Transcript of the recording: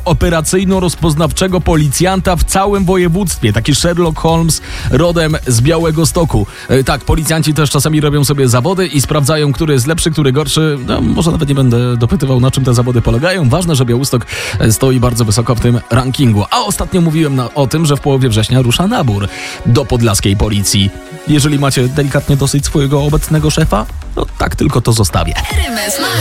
operacyjno-rozpoznawczego policjanta w całym województwie. Taki Sherlock Holmes rodem z Białegostoku. Tak, policjanci też czasami robią sobie zawody i sprawdzają, który jest lepszy, który gorszy. No, może nawet nie będę dopytywał, na czym te zawody polegają. Ważne, że Białystok stoi bardzo wysoko w tym rankingu. A ostatnio mówiłem o tym, że w połowie września rusza nabór do podlaskiej policji. Jeżeli macie delikatnie dosyć swojego obecnego szefa, no tak tylko to zostawię.